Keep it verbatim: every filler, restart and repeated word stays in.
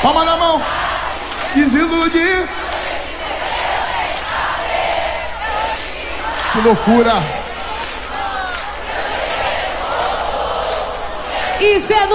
Palma na mão. Desiludir. Que loucura. Isso é no